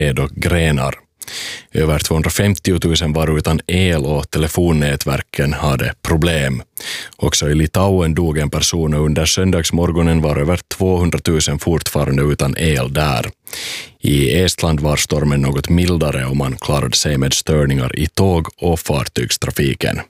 är dock grenar. Över 250 000 var utan el och telefonnätverken hade problem. Också i Litauen dog en person och under söndagsmorgonen var över 200 000 fortfarande utan el där. I Estland var stormen något mildare och man klarade sig med störningar i tåg- och fartygstrafiken.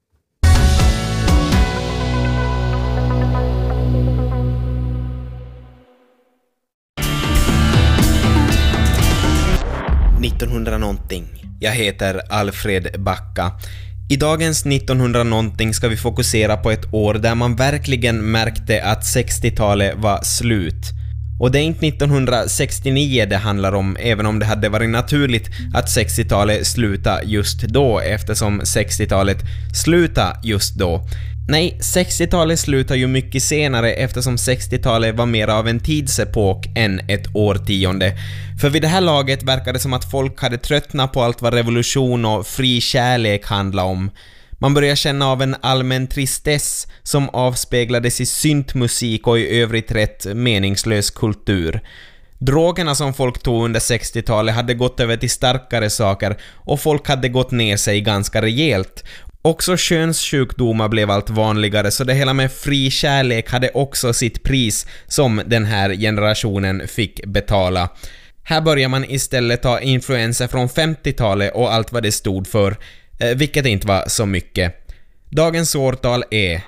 –1900-någonting. Jag heter Alfred Backa. I dagens 1900-någonting ska vi fokusera på ett år där man verkligen märkte att 60-talet var slut. Och det är inte 1969 det handlar om, även om det hade varit naturligt att 60-talet slutade just då, eftersom 60-talet slutade just då. Nej, 60-talet slutar ju mycket senare eftersom 60-talet var mer av en tidsepok än ett årtionde. För vid det här laget verkar det som att folk hade tröttnat på allt vad revolution och fri kärlek handlade om. Man börjar känna av en allmän tristess som avspeglades i syntmusik och i övrigt rätt meningslös kultur. Drogerna som folk tog under 60-talet hade gått över till starkare saker och folk hade gått ner sig ganska rejält. Också könssjukdomar blev allt vanligare, så det hela med fri kärlek hade också sitt pris som den här generationen fick betala. Här börjar man istället ta influenser från 50-talet och allt vad det stod för, vilket inte var så mycket. Dagens årtal är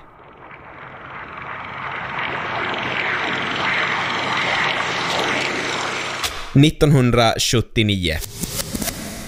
1979.